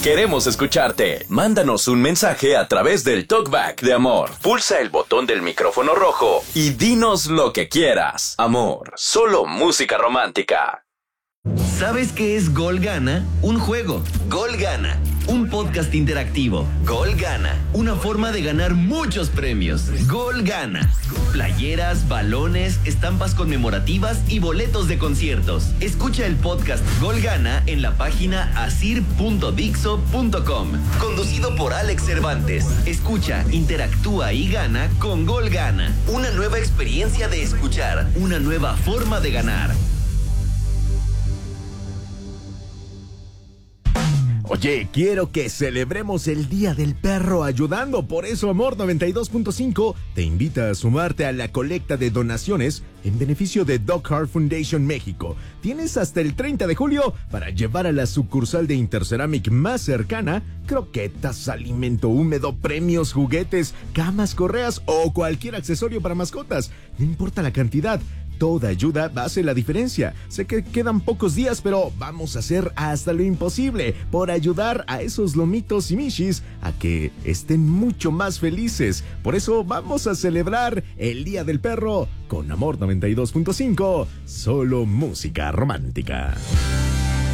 Queremos escucharte. Mándanos un mensaje a través del TalkBack de Amor. Pulsa el botón del micrófono rojo y dinos lo que quieras. Amor, solo música romántica. ¿Sabes qué es Gol Gana? Un juego. Gol Gana. Un podcast interactivo. Gol Gana. Una forma de ganar muchos premios. Gol Gana. Playeras, balones, estampas conmemorativas y boletos de conciertos. Escucha el podcast Gol Gana en la página asir.dixo.com. Conducido por Alex Cervantes. Escucha, interactúa y gana con Gol Gana. Una nueva experiencia de escuchar. Una nueva forma de ganar. Oye, quiero que celebremos el Día del Perro ayudando. Por eso Amor 92.5 te invita a sumarte a la colecta de donaciones en beneficio de Dog Heart Foundation México. Tienes hasta el 30 de julio para llevar a la sucursal de Interceramic más cercana croquetas, alimento húmedo, premios, juguetes, camas, correas o cualquier accesorio para mascotas. No importa la cantidad. Toda ayuda hace la diferencia. Sé que quedan pocos días, pero vamos a hacer hasta lo imposible por ayudar a esos lomitos y mishis a que estén mucho más felices. Por eso vamos a celebrar el Día del Perro con Amor 92.5, solo música romántica.